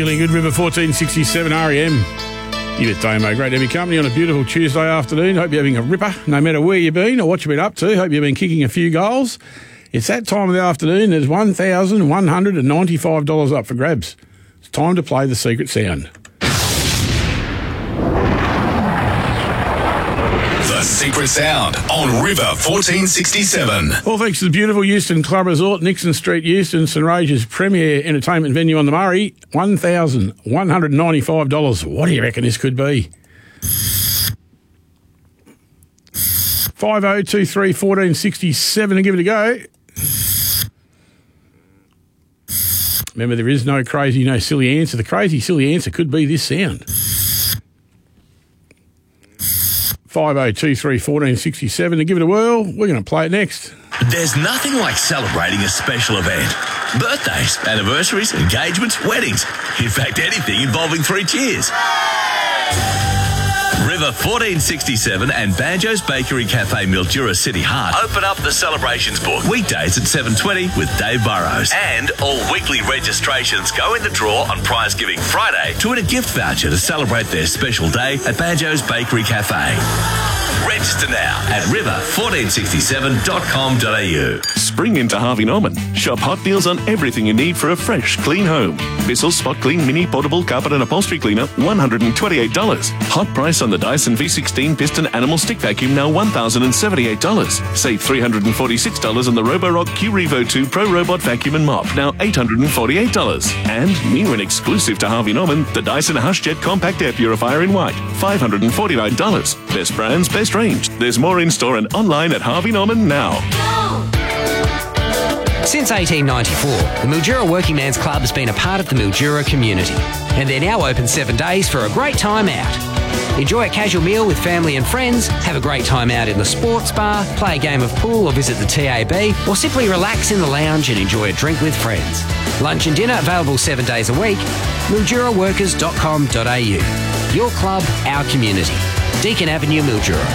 Feeling good, River 1467 REM. You with Damo. Great to have your company on a beautiful Tuesday afternoon. Hope you're having a ripper, no matter where you've been or what you've been up to. Hope you've been kicking a few goals. It's that time of the afternoon. There's $1,195 up for grabs. It's time to play the secret sound. The Secret Sound on River 1467. All thanks to the beautiful Euston Club Resort, Nixon Street, Euston, St Regis premier entertainment venue on the Murray. $1,195. What do you reckon this could be? 5023 1467 and give it a go. Remember, there is no crazy, no silly answer. The crazy, silly answer could be this sound. 5023 1467 to give it a whirl. We're going to play it next. There's nothing like celebrating a special event. Birthdays, anniversaries, engagements, weddings. In fact, anything involving three cheers. River 1467 and Banjo's Bakery Cafe Mildura City Heart open up the celebrations book weekdays at 7:20 with Dave Burrows. And all weekly registrations go in the draw on Prize Giving Friday to win a gift voucher to celebrate their special day at Banjo's Bakery Cafe. Register now at river1467.com.au. Spring into Harvey Norman. Shop hot deals on everything you need for a fresh, clean home. Bissell's Spot Clean Mini Portable Carpet and Upholstery Cleaner, $128. Hot price on the Dyson V16 Piston Animal Stick Vacuum, now $1,078. Save $346 on the Roborock Q-Revo 2 Pro Robot Vacuum and Mop, now $848. And, new and exclusive to Harvey Norman, the Dyson HushJet Compact Air Purifier in white, $549. Best brands, best range. There's more in store and online at Harvey Norman now. Since 1894, the Mildura Working Man's Club has been a part of the Mildura community, and they're now open 7 days for a great time out. Enjoy a casual meal with family and friends, have a great time out in the sports bar, play a game of pool or visit the TAB, or simply relax in the lounge and enjoy a drink with friends. Lunch and dinner available 7 days a week. MilduraWorkers.com.au. Your club, our community. Deakin Avenue, Mildura.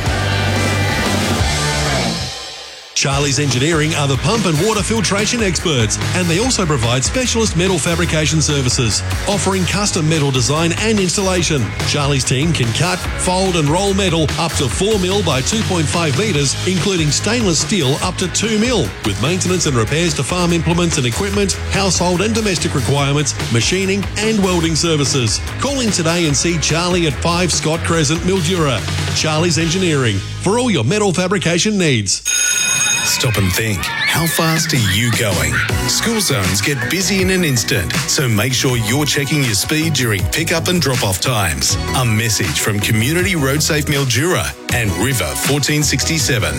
Charlie's Engineering are the pump and water filtration experts, and they also provide specialist metal fabrication services, offering custom metal design and installation. Charlie's team can cut, fold and roll metal up to 4 mil by 2.5 metres, including stainless steel up to 2 mil, with maintenance and repairs to farm implements and equipment, household and domestic requirements, machining and welding services. Call in today and see Charlie at 5 Scott Crescent, Mildura. Charlie's Engineering, for all your metal fabrication needs. Stop and think. How fast are you going? School zones get busy in an instant, so make sure you're checking your speed during pick-up and drop-off times. A message from Community Road Safe Mildura and River 1467.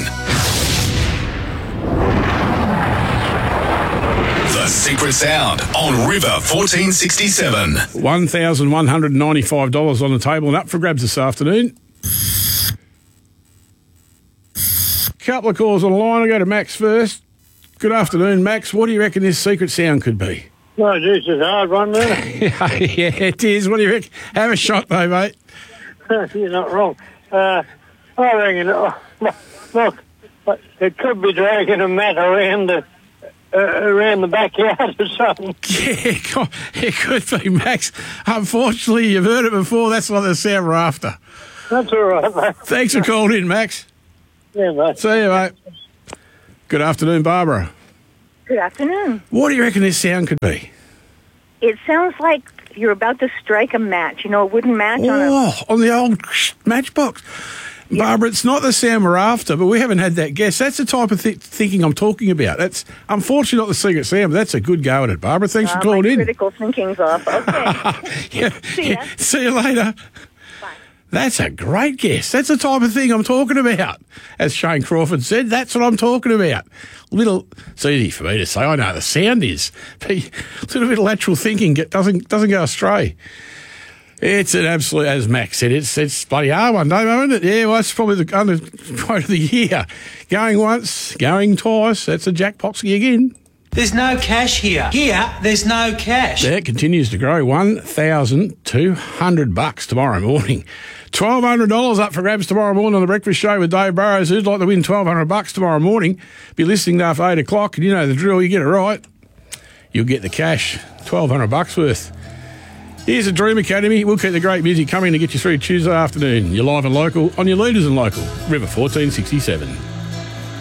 The Secret Sound on River 1467. $1,195 on the table and up for grabs this afternoon. Couple of calls on the line. I'll go to Max first. Good afternoon, Max. What do you reckon this secret sound could be? Well, this is a hard one, isn't it? Yeah, it is. What do you reckon? Have a shot, though, mate. You're not wrong. I reckon, look, it could be dragging a mat around the backyard or something. Yeah, it could be, Max. Unfortunately, you've heard it before. That's not the sound we're after. That's all right, mate. Thanks for calling in, Max. Yeah, mate. See you, mate. Good afternoon, Barbara. Good afternoon. What do you reckon this sound could be? It sounds like you're about to strike a match, a wooden match on the old matchbox. Yeah. Barbara, it's not the sound we're after, but we haven't had that guess. That's the type of thinking I'm talking about. That's unfortunately not the secret sound, but that's a good go at it, Barbara. Thanks for calling in. Critical thinking's off. Okay. See you later. That's a great guess. That's the type of thing I'm talking about. As Shane Crawford said, that's what I'm talking about. It's easy for me to say. I know the sound is. But a little bit of lateral thinking doesn't go astray. It's an absolute, as Max said, it's bloody hard one, Dave, isn't it? Yeah, well, that's probably the quote of the year. Going once, going twice. That's a jackpotsy again. There's no cash here. Here, there's no cash. Yeah, it continues to grow. $1,200 tomorrow morning. $1,200 up for grabs tomorrow morning on The Breakfast Show with Dave Burrows. Who'd like to win $1,200 tomorrow morning? Be listening after 8 o'clock, and you know the drill. You get it right, you'll get the cash. $1,200 worth. Here's the Dream Academy. We'll keep the great music coming to get you through Tuesday afternoon. You're live and local on your Leaders and Local, River 1467.